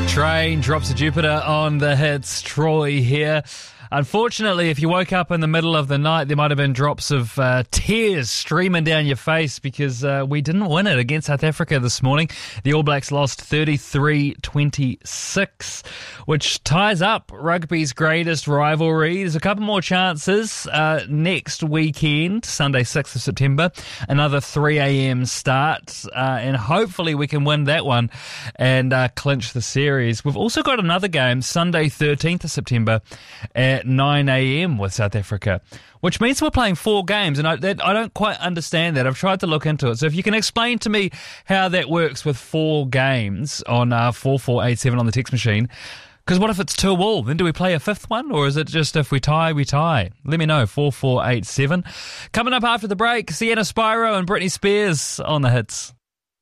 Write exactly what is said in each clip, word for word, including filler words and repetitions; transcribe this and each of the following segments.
Train, Drops of Jupiter on the hits. Troy here. Unfortunately, if you woke up in the middle of the night, there might have been drops of uh, tears streaming down your face because uh, we didn't win it against South Africa this morning. The All Blacks lost thirty-three twenty-six, which ties up rugby's greatest rivalry. There's a couple more chances uh, next weekend, Sunday sixth of September, another three a.m. start, uh, and hopefully we can win that one and uh, clinch the series. We've also got another game, Sunday thirteenth of September, at nine a.m. with South Africa, which means we're playing four games, and I, that, I don't quite understand that. I've tried to look into it. So if you can explain to me how that works with four games on uh, four four eight seven on the text machine, because what if it's two all? Then do we play a fifth one, or is it just if we tie, we tie? Let me know, four four eight seven. Coming up after the break, Sienna Spyro and Britney Spears on the hits.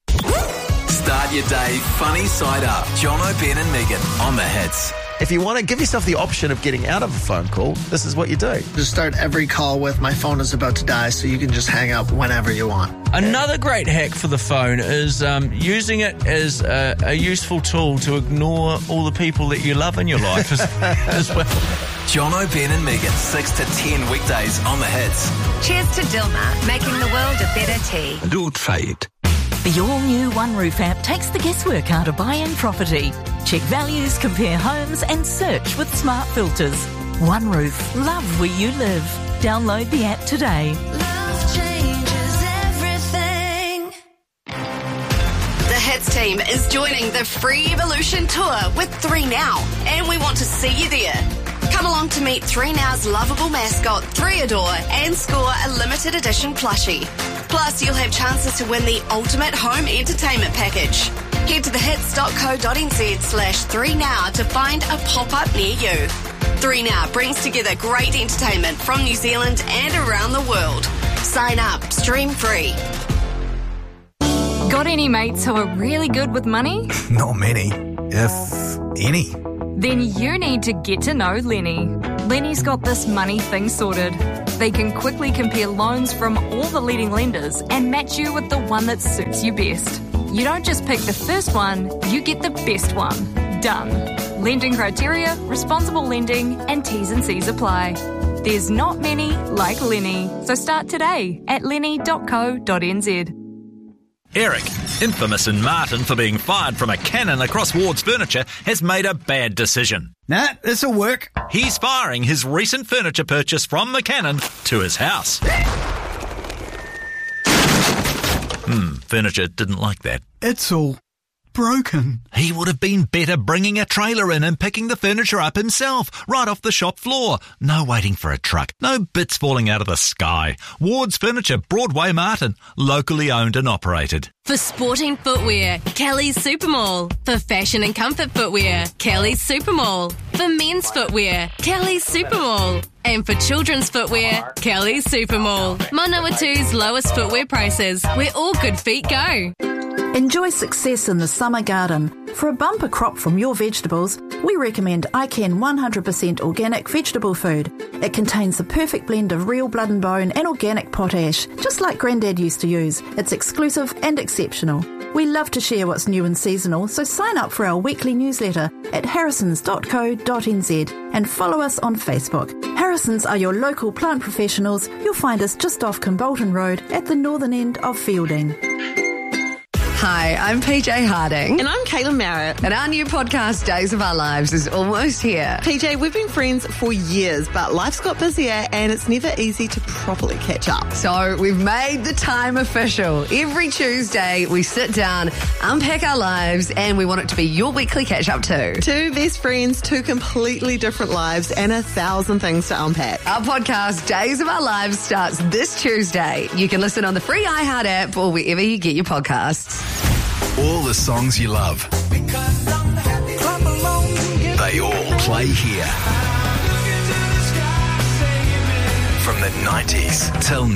Start your day funny side up. Jono, Ben and Megan on the hits. If you want to give yourself the option of getting out of a phone call, this is what you do. Just start every call with "my phone is about to die," so you can just hang up whenever you want. Another great hack for the phone is um, using it as a, a useful tool to ignore all the people that you love in your life as, as well. Jono, Ben and Megan, six to ten weekdays on the hits. Cheers to Dilmah, making the world a better tea. Do try it. The all-new OneRoof app takes the guesswork out of buying property. Check values, compare homes and search with smart filters. OneRoof, love where you live. Download the app today. Love changes everything. The Hits team is joining the free Evolution Tour with three now, and we want to see you there. Come along to meet three now's lovable mascot, Threador, and score a limited edition plushie. Plus, you'll have chances to win the ultimate home entertainment package. Head to thehits.co.nz slash 3now to find a pop-up near you. three now brings together great entertainment from New Zealand and around the world. Sign up, stream free. Got any mates who are really good with money? Not many, if any. Then you need to get to know Lenny. Lenny's got this money thing sorted. They can quickly compare loans from all the leading lenders and match you with the one that suits you best. You don't just pick the first one, you get the best one. Done. Lending criteria, responsible lending, and T's and C's apply. There's not many like Lenny, so start today at lenny dot co dot n z. Eric, infamous in Martin for being fired from a cannon across Ward's Furniture, has made a bad decision. Nah, this'll work. He's firing his recent furniture purchase from the cannon to his house. Hmm, furniture didn't like that. It's all broken. He would have been better bringing a trailer in and picking the furniture up himself, right off the shop floor. No waiting for a truck, no bits falling out of the sky. Ward's Furniture, Broadway, Martin, locally owned and operated. For sporting footwear, Kelly's Supermall. For fashion and comfort footwear, Kelly's Supermall. For men's footwear, Kelly's Supermall. And for children's footwear, Kelly's Supermall. Manawatu's lowest footwear prices, where all good feet go. Enjoy success in the summer garden. For a bumper crop from your vegetables, we recommend iCan one hundred percent organic vegetable food. It contains the perfect blend of real blood and bone and organic potash, just like Grandad used to use. It's exclusive and exceptional. We love to share what's new and seasonal, so sign up for our weekly newsletter at harrisons dot co dot n z and follow us on Facebook. Harrisons are your local plant professionals. You'll find us just off Kimbolton Road at the northern end of Fielding. Hi, I'm P J Harding. And I'm Caitlin Merritt. And our new podcast, Days of Our Lives, is almost here. P J, we've been friends for years, but life's got busier and it's never easy to properly catch up. So we've made the time official. Every Tuesday, we sit down, unpack our lives, and we want it to be your weekly catch-up too. Two best friends, two completely different lives, and a thousand things to unpack. Our podcast, Days of Our Lives, starts this Tuesday. You can listen on the free iHeart app or wherever you get your podcasts. All the songs you love. They all play here. From the nineties till